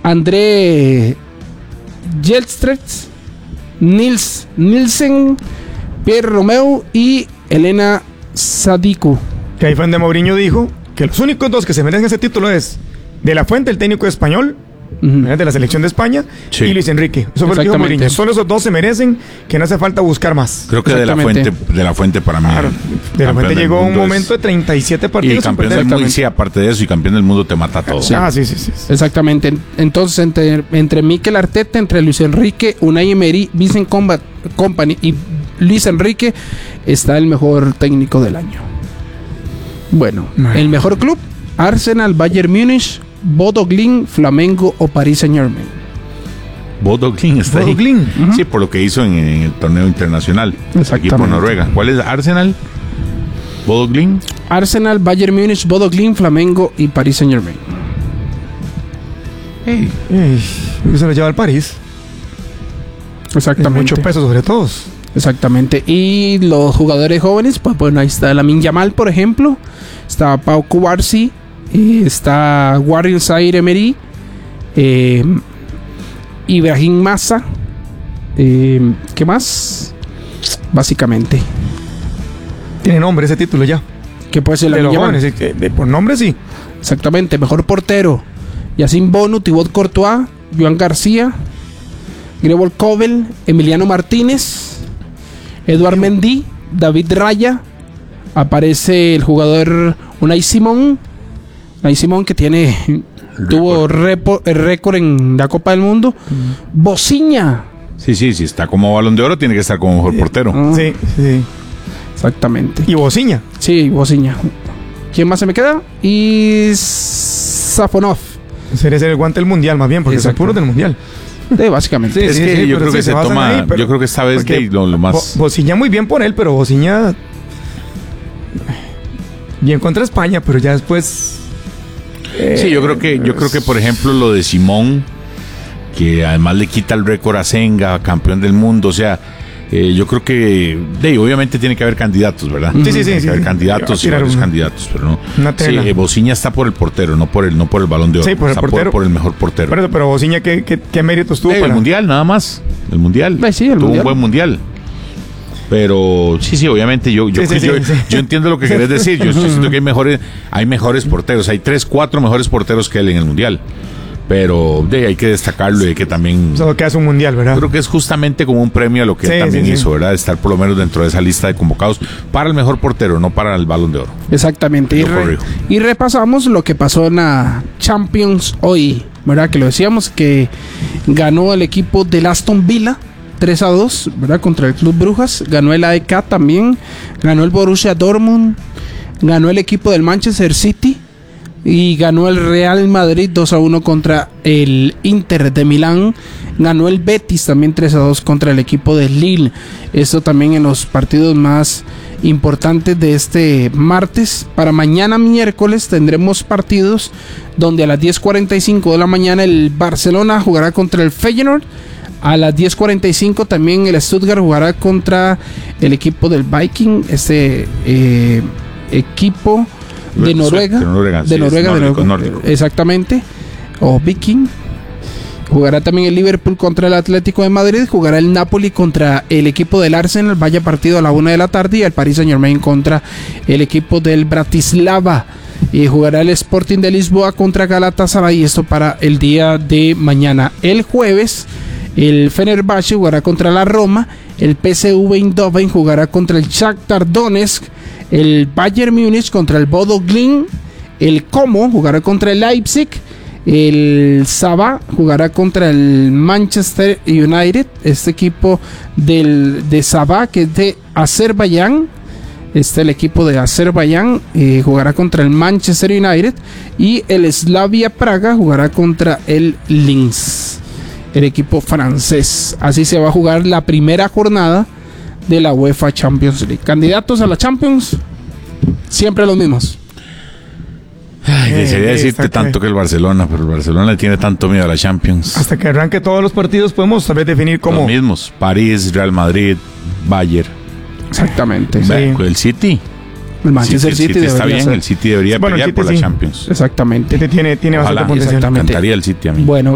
André Gjelstred, Nils Nielsen, Pierre Romeu y Elena Sadiku. Que ahí fue donde Mourinho dijo que los únicos dos que se merecen ese título es De La Fuente, el técnico español, de la selección de España, y Luis Enrique. Eso fue lo que dijo Mourinho. Solo esos dos se merecen, que no hace falta buscar más. Creo que De La Fuente para mí. Claro, De La Fuente llegó a un momento de 37 partidos. Y campeón del mundo, sí, aparte de eso, y campeón del mundo te mata todo. Sí. Sí. Exactamente. Entonces, entre Mikel Arteta, entre Luis Enrique, Unai Emery, Vincent Kompany y Luis Enrique, está el mejor técnico del año. Bueno, el mejor club: Arsenal, Bayern Múnich, Bodo Glimt, Flamengo o Paris Saint-Germain. Bodo Glimt está ahí. Sí, por lo que hizo en el torneo internacional. Exactamente. Equipo Noruega. ¿Cuál es? Arsenal, Bodo Glimt. Arsenal, Bayern Múnich, Bodo Glimt, Flamengo y Paris Saint-Germain. Se lo lleva al París. Exactamente. Mucho peso sobre todos. Exactamente. Y los jugadores jóvenes, pues bueno, ahí está Lamine Yamal, por ejemplo. Está Pau Cubarsí. Está Warren Zaïre-Emery, Ibrahim Massa, ¿qué más? Básicamente tiene nombre ese título ya, que puede ser de los jóvenes, por nombre sí. Exactamente. Mejor portero: Yacine Bono, Thibaut Courtois, Joan García, Gregor Kobel, Emiliano Martínez, Edouard Mendy, David Raya. Aparece el jugador Unai Simón, que tuvo el récord en la Copa del Mundo. Bociña. Sí, está como Balón de Oro, tiene que estar como mejor portero. Sí. Exactamente. Y Bociña. Sí, Bociña. ¿Quién más se me queda? Y Safonov. Sería el guante del mundial más bien, porque es el puro del mundial. Básicamente. Yo creo que se toma ahí, yo creo que esta vez lo más... Bociña muy bien por él, pero Bociña bien contra España, pero ya después... Sí, yo creo que por ejemplo lo de Simón, que además le quita el récord a Senga, campeón del mundo, o sea, yo creo que obviamente tiene que haber candidatos, ¿verdad? Sí. Tiene que haber candidatos y varios candidatos, pero no. Sí, Bociña está por el portero, no por el Balón de Oro. Sí, por el portero. Por el mejor portero. Pero Bociña, ¿qué méritos tuvo? El mundial, nada más. El mundial. Tuvo un buen mundial. Pero sí, obviamente yo entiendo lo que querés decir. Yo siento que hay mejores porteros. Hay 3-4 mejores porteros que él en el mundial. Pero hay que destacarlo y hay que también... Eso que hace un mundial, ¿verdad? Creo que es justamente como un premio a lo que él también hizo, ¿verdad? Estar por lo menos dentro de esa lista de convocados para el mejor portero, no para el Balón de Oro. Exactamente. Y repasamos lo que pasó en la Champions hoy, ¿verdad? Que lo decíamos, que ganó el equipo del Aston Villa 3-2, ¿verdad? Contra el Club Brujas. Ganó el AEK también. Ganó el Borussia Dortmund. Ganó el equipo del Manchester City. Y ganó el Real Madrid 2-1 contra el Inter de Milán. Ganó el Betis también 3-2 contra el equipo de Lille. Esto también en los partidos más importantes de este martes. Para mañana miércoles tendremos partidos donde a las 10:45 de la mañana el Barcelona jugará contra el Feyenoord. A las 10:45 también el Stuttgart jugará contra el equipo del Viking. Equipo de Noruega. Nórdico. Exactamente. O Viking. Jugará también el Liverpool contra el Atlético de Madrid. Jugará el Napoli contra el equipo del Arsenal. Vaya partido a la 1 de la tarde. Y el Paris Saint-Germain contra el equipo del Bratislava. Y jugará el Sporting de Lisboa contra Galatasaray. Esto para el día de mañana. El jueves, el Fenerbahce jugará contra la Roma. El PSV Eindhoven jugará contra el Shakhtar Donetsk. El Bayern Múnich contra el Bodo Glimt. El Como jugará contra el Leipzig. El Sabah jugará contra el Manchester United. Este equipo de Sabah, que es de Azerbaiyán. El equipo de Azerbaiyán jugará contra el Manchester United. Y el Slavia Praga jugará contra el Linz, el equipo francés. Así se va a jugar la primera jornada de la UEFA Champions League. Candidatos a la Champions, siempre los mismos. Desearía decirte tanto que el Barcelona, pero el Barcelona le tiene tanto miedo a la Champions. Hasta que arranque todos los partidos podemos saber definir cómo. Los mismos: París, Real Madrid, Bayern. Exactamente. El City. El Manchester City está bien, el City debería pelear por la Champions. Exactamente. Tiene bastante potencial. Me encantaría el City a mí. Bueno,